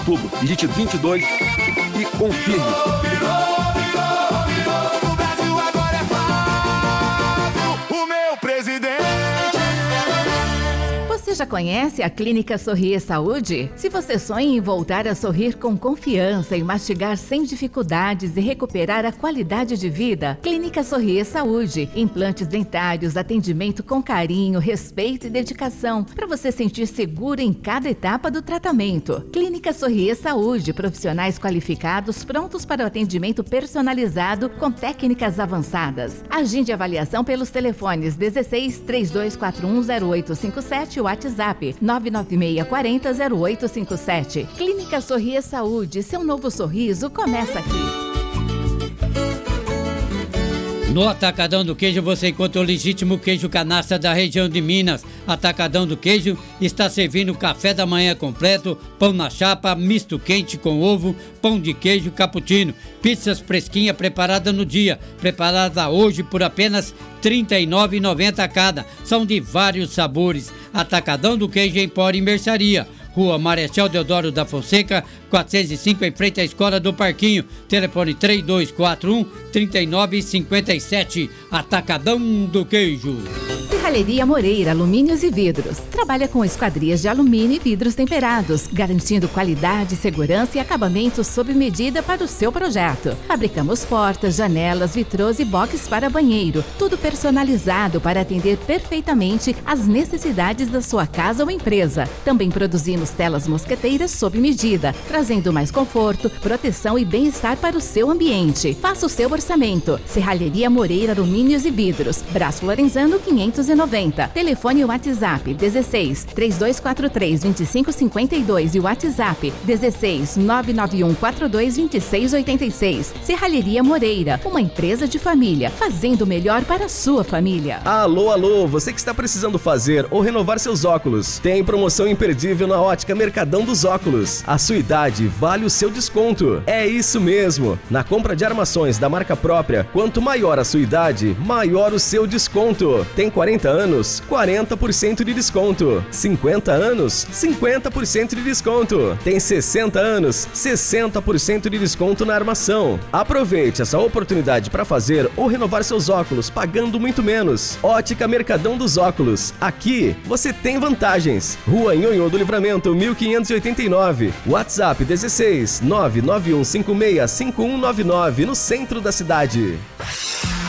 Tudo. Digite 22 e confirme. O Brasil agora é Flávio, o meu presidente. Você já conhece a Clínica Sorrir Saúde? Se você sonha em voltar a sorrir com confiança e mastigar sem dificuldades e recuperar a qualidade de vida, Clínica Sorrir Saúde. Implantes dentários, atendimento com carinho, respeito e dedicação, para você sentir seguro em cada etapa do tratamento. Clínica Sorrir Saúde, profissionais qualificados prontos para o atendimento personalizado com técnicas avançadas. Agende avaliação pelos telefones 16 3241 0857 e WhatsApp 996 40 0857. Clínica Sorrir Saúde, seu novo sorriso começa aqui. No Atacadão do Queijo você encontra o legítimo queijo canastra da região de Minas. Atacadão do Queijo está servindo café da manhã completo, pão na chapa, misto quente com ovo, pão de queijo cappuccino, pizzas fresquinha preparada no dia, preparada hoje por apenas R$ 39,90 cada. São de vários sabores. Atacadão do Queijo Empório e Mercearia. Rua Marechal Deodoro da Fonseca, 405, em frente à Escola do Parquinho. Telefone 3241-3957. Atacadão do Queijo. Serralheria Moreira, alumínios e vidros. Trabalha com esquadrias de alumínio e vidros temperados, garantindo qualidade, segurança e acabamento sob medida para o seu projeto. Fabricamos portas, janelas, vitrôs e boxes para banheiro. Tudo personalizado para atender perfeitamente às necessidades da sua casa ou empresa. Também produzimos telas mosqueteiras sob medida, trazendo mais conforto, proteção e bem-estar para o seu ambiente. Faça o seu orçamento. Serralheria Moreira, alumínios e vidros. Brás Lorenzano 590. Telefone e WhatsApp 16 3243 2552 e WhatsApp 16 991 42 2686. Serralheria Moreira, uma empresa de família, fazendo o melhor para a sua família. Alô, você que está precisando fazer ou renovar seus óculos, tem promoção imperdível na Ótica Mercadão dos Óculos. A sua idade vale o seu desconto. É isso mesmo. Na compra de armações da marca própria, quanto maior a sua idade, maior o seu desconto. Tem 40 anos, 40% de desconto. 50 anos, 50% de desconto. Tem 60 anos, 60% de desconto na armação. Aproveite essa oportunidade para fazer ou renovar seus óculos pagando muito menos. Ótica Mercadão dos Óculos. Aqui você tem vantagens. Rua Nhonhô do Livramento 1589. WhatsApp 16 991565199 no centro da cidade.